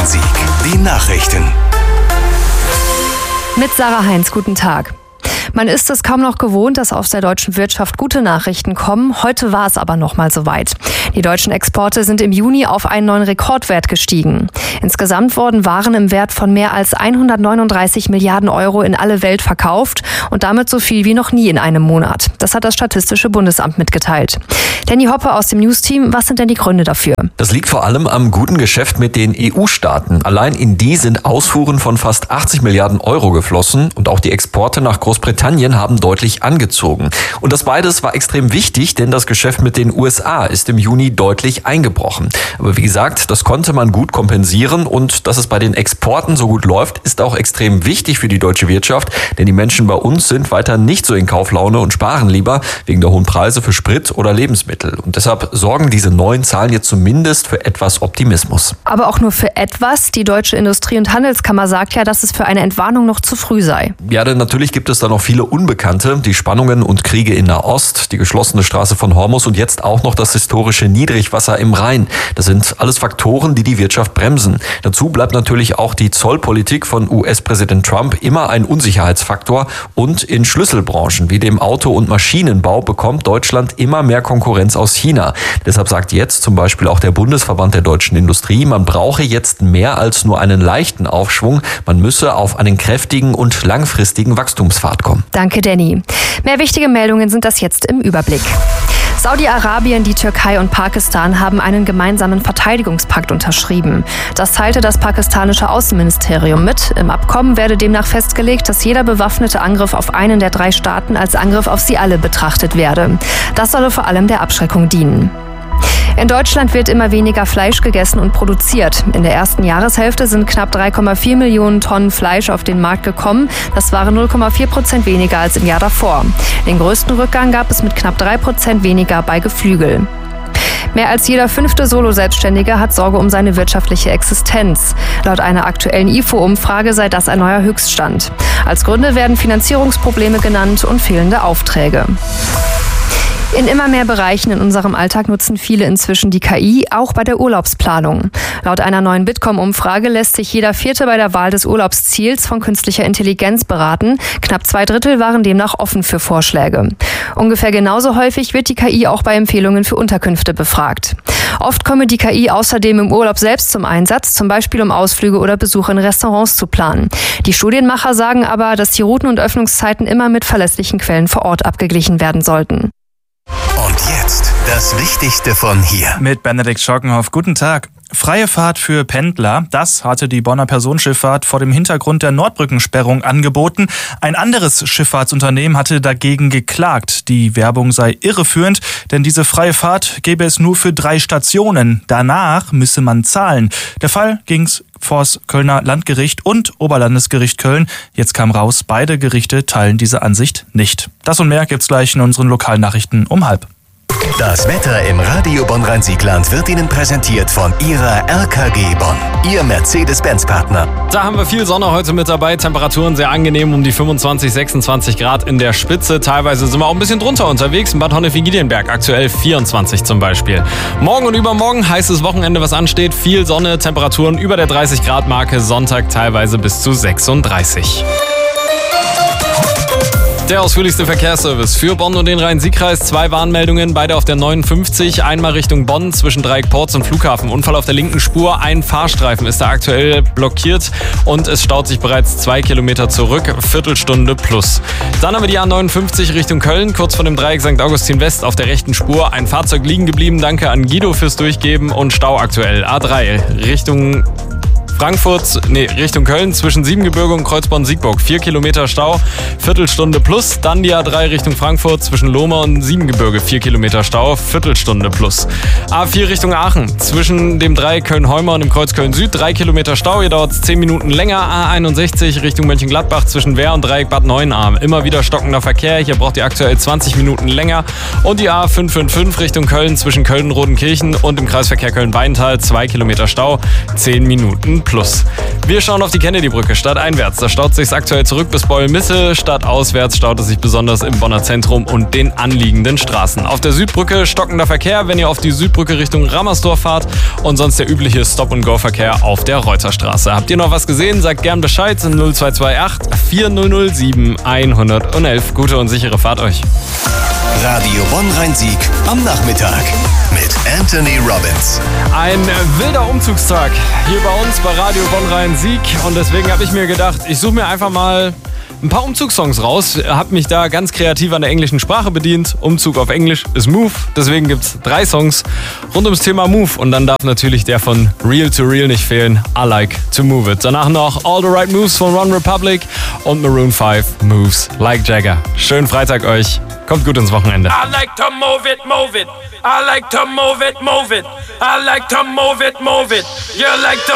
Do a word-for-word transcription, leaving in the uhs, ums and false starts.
Rhein-Sieg. Die Nachrichten. Mit Sarah Heinz, guten Tag. Man ist es kaum noch gewohnt, dass aus der deutschen Wirtschaft gute Nachrichten kommen. Heute war es aber noch mal soweit. Die deutschen Exporte sind im Juni auf einen neuen Rekordwert gestiegen. Insgesamt wurden Waren im Wert von mehr als hundertneununddreißig Milliarden Euro in alle Welt verkauft und damit so viel wie noch nie in einem Monat. Das hat das Statistische Bundesamt mitgeteilt. Danny Hoppe aus dem News-Team, was sind denn die Gründe dafür? Das liegt vor allem am guten Geschäft mit den E U-Staaten. Allein in die sind Ausfuhren von fast achtzig Milliarden Euro geflossen und auch die Exporte nach Großbritannien haben deutlich angezogen. Und das beides war extrem wichtig, denn das Geschäft mit den U S A ist im Juni deutlich eingebrochen. Aber wie gesagt, das konnte man gut kompensieren und dass es bei den Exporten so gut läuft, ist auch extrem wichtig für die deutsche Wirtschaft, denn die Menschen bei uns sind weiter nicht so in Kauflaune und sparen lieber wegen der hohen Preise für Sprit oder Lebensmittel. Und deshalb sorgen diese neuen Zahlen jetzt zumindest für etwas Optimismus. Aber auch nur für etwas. Die Deutsche Industrie- und Handelskammer sagt ja, dass es für eine Entwarnung noch zu früh sei. Ja, denn natürlich gibt es da noch viele Unbekannte. Die Spannungen und Kriege in Nahost, die geschlossene Straße von Hormuz und jetzt auch noch das historische Niedrigwasser im Rhein. Das sind alles Faktoren, die die Wirtschaft bremsen. Dazu bleibt natürlich auch die Zollpolitik von U S-Präsident Trump immer ein Unsicherheitsfaktor. Und in Schlüsselbranchen wie dem Auto- und Maschinenbau bekommt Deutschland immer mehr Konkurrenz aus China. Deshalb sagt jetzt zum Beispiel auch der Bundesverband der deutschen Industrie, man brauche jetzt mehr als nur einen leichten Aufschwung. Man müsse auf einen kräftigen und langfristigen Wachstumspfad kommen. Danke, Danny. Mehr wichtige Meldungen sind das jetzt im Überblick. Saudi-Arabien, die Türkei und Pakistan haben einen gemeinsamen Verteidigungspakt unterschrieben. Das teilte das pakistanische Außenministerium mit. Im Abkommen werde demnach festgelegt, dass jeder bewaffnete Angriff auf einen der drei Staaten als Angriff auf sie alle betrachtet werde. Das solle vor allem der Abschreckung dienen. In Deutschland wird immer weniger Fleisch gegessen und produziert. In der ersten Jahreshälfte sind knapp drei Komma vier Millionen Tonnen Fleisch auf den Markt gekommen. Das waren null Komma vier Prozent weniger als im Jahr davor. Den größten Rückgang gab es mit knapp drei Prozent weniger bei Geflügel. Mehr als jeder fünfte Solo-Selbstständige hat Sorge um seine wirtschaftliche Existenz. Laut einer aktuellen I F O-Umfrage sei das ein neuer Höchststand. Als Gründe werden Finanzierungsprobleme genannt und fehlende Aufträge. In immer mehr Bereichen in unserem Alltag nutzen viele inzwischen die K I, auch bei der Urlaubsplanung. Laut einer neuen Bitkom-Umfrage lässt sich jeder Vierte bei der Wahl des Urlaubsziels von künstlicher Intelligenz beraten. Knapp zwei Drittel waren demnach offen für Vorschläge. Ungefähr genauso häufig wird die K I auch bei Empfehlungen für Unterkünfte befragt. Oft komme die K I außerdem im Urlaub selbst zum Einsatz, zum Beispiel um Ausflüge oder Besuche in Restaurants zu planen. Die Studienmacher sagen aber, dass die Routen und Öffnungszeiten immer mit verlässlichen Quellen vor Ort abgeglichen werden sollten. Und jetzt das Wichtigste von hier. Mit Benedikt Schockenhoff. Guten Tag. Freie Fahrt für Pendler, das hatte die Bonner Personenschifffahrt vor dem Hintergrund der Nordbrückensperrung angeboten. Ein anderes Schifffahrtsunternehmen hatte dagegen geklagt. Die Werbung sei irreführend, denn diese freie Fahrt gäbe es nur für drei Stationen. Danach müsse man zahlen. Der Fall ging's vors Kölner Landgericht und Oberlandesgericht Köln. Jetzt kam raus, beide Gerichte teilen diese Ansicht nicht. Das und mehr gibt's gleich in unseren Lokalnachrichten um halb. Das Wetter im Radio Bonn-Rhein-Sieg-Land wird Ihnen präsentiert von Ihrer R K G Bonn, Ihr Mercedes-Benz-Partner. Da haben wir viel Sonne heute mit dabei, Temperaturen sehr angenehm, um die fünfundzwanzig, sechsundzwanzig Grad in der Spitze. Teilweise sind wir auch ein bisschen drunter unterwegs, in Bad Honnef-Giedenberg, aktuell vierundzwanzig zum Beispiel. Morgen und übermorgen heißes Wochenende, was ansteht, viel Sonne, Temperaturen über der dreißig Grad Marke, Sonntag teilweise bis zu sechsunddreißig. Der ausführlichste Verkehrsservice für Bonn und den Rhein-Sieg-Kreis. Zwei Warnmeldungen, beide auf der neunundfünfzig. Einmal Richtung Bonn zwischen Dreieck Porz und Flughafen. Unfall auf der linken Spur. Ein Fahrstreifen ist da aktuell blockiert und es staut sich bereits zwei Kilometer zurück. Viertelstunde plus. Dann haben wir die A neunundfünfzig Richtung Köln. Kurz vor dem Dreieck Sankt Augustin West auf der rechten Spur. Ein Fahrzeug liegen geblieben. Danke an Guido fürs Durchgeben und Stau aktuell. A drei Richtung Frankfurt, nee, Richtung Köln zwischen Siebengebirge und Kreuzborn-Siegburg. Vier Kilometer Stau, Viertelstunde plus. Dann die A drei Richtung Frankfurt zwischen Lohmer und Siebengebirge. Vier Kilometer Stau, Viertelstunde plus. A vier Richtung Aachen zwischen dem Dreieck Köln-Heumer und dem Kreuz Köln-Süd. Drei Kilometer Stau, hier dauert es zehn Minuten länger. A einundsechzig Richtung Mönchengladbach zwischen Wehr und Dreieck Bad Neuenahr. Immer wieder stockender Verkehr, hier braucht ihr aktuell zwanzig Minuten länger. Und die A fünf fünf fünf Richtung Köln zwischen Köln und Rodenkirchen und im Kreisverkehr Köln-Weintal. Zwei Kilometer Stau, zehn Minuten plus. Wir schauen auf die Kennedy-Brücke stadteinwärts. Da staut sich aktuell zurück bis Beuel-Misse. Stadtauswärts staut es sich besonders im Bonner Zentrum und den anliegenden Straßen. Auf der Südbrücke stockender Verkehr, wenn ihr auf die Südbrücke Richtung Rammersdorf fahrt. Und sonst der übliche Stop-and-Go-Verkehr auf der Reuterstraße. Habt ihr noch was gesehen? Sagt gern Bescheid. null zwei zwei acht, vier null null sieben, eins eins eins. Gute und sichere Fahrt euch. Radio Bonn-Rhein-Sieg am Nachmittag mit Anthony Robbins. Ein wilder Umzugstag hier bei uns bei Radio Bonn-Rhein-Sieg. Und deswegen habe ich mir gedacht, ich suche mir einfach mal ein paar Umzugssongs raus. Habe mich da ganz kreativ an der englischen Sprache bedient. Umzug auf Englisch ist Move. Deswegen gibt es drei Songs rund ums Thema Move. Und dann darf natürlich der von Real to Real nicht fehlen. I Like to Move It. Danach noch All the Right Moves von One Republic und Maroon five Moves Like Jagger. Schönen Freitag euch. Kommt gut ins Wochenende. I like to move it, move it. I like to move it, move it. I like to move it, move it. You like to